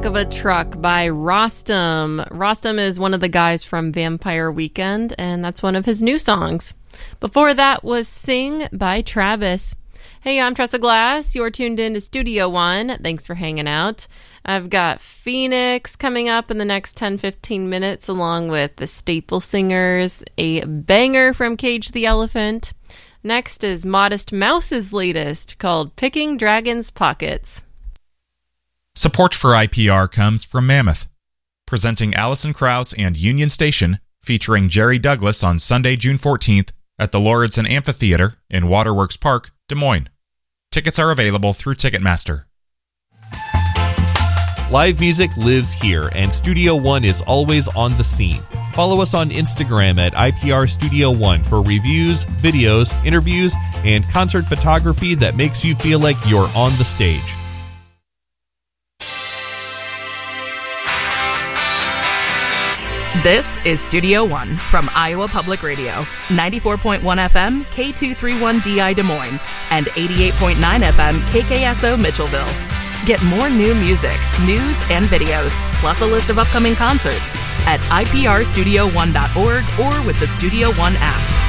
Back of a Truck by Rostam. Rostam is one of the guys from Vampire Weekend, and that's one of his new songs. Before that was Sing by Travis. Hey, I'm Tressa Glass. You're tuned in to Studio One. Thanks for hanging out. I've got Phoenix coming up in the next 10-15 minutes, along with the Staple Singers, a banger from Cage the Elephant. Next is Modest Mouse's latest, called Picking Dragons' Pockets. Support for IPR comes from Mammoth, presenting Alison Krauss and Union Station, featuring Jerry Douglas on Sunday, June 14th at the Lauridsen Amphitheater in Waterworks Park, Des Moines. Tickets are available through Ticketmaster. Live music lives here, and Studio One is always on the scene. Follow us on Instagram at IPR Studio One for reviews, videos, interviews, and concert photography that makes you feel like you're on the stage. This is Studio One from Iowa Public Radio, 94.1 FM, K231DI Des Moines, and 88.9 FM, KKSO Mitchellville. Get more new music, news, and videos, plus a list of upcoming concerts at iprstudio1.org or with the Studio One app.